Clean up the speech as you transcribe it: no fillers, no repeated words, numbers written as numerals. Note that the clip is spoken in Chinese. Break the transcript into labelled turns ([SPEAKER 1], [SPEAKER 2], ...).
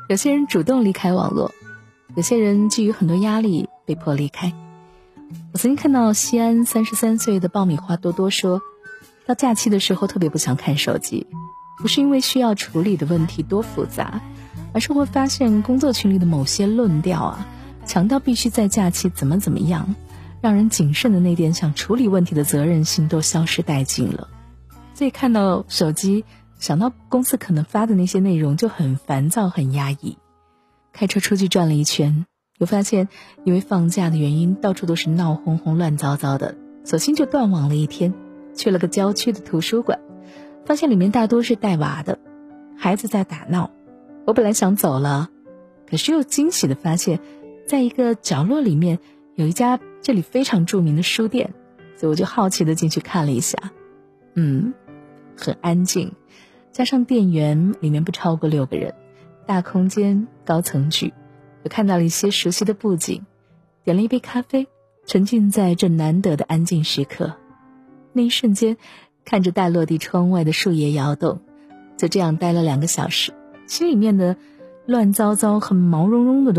[SPEAKER 1] 有些人主动离开网络，有些人基于很多压力被迫离开。我曾经看到西安33岁的爆米花多多说，到假期的时候特别不想看手机，不是因为需要处理的问题多复杂，而是会发现工作群里的某些论调强调必须在假期怎么样，让人谨慎的那点想处理问题的责任心都消失殆尽了。所以看到手机，想到公司可能发的那些内容就很烦躁很压抑。开车出去转了一圈，又发现因为放假的原因到处都是闹哄哄乱糟糟的，索性就断网了一天，去了个郊区的图书馆，发现里面大多是带娃的孩子在打闹。我本来想走了，可是又惊喜地发现在一个角落里面有一家这里非常著名的书店，所以我就好奇地进去看了一下。很安静，加上店员里面不超过6个人，大空间高层距，又看到了一些熟悉的布景，点了一杯咖啡，沉浸在这难得的安静时刻。那一瞬间看着大落地窗外的树叶摇动，就这样待了2个小时，心里面的乱糟糟和毛茸茸的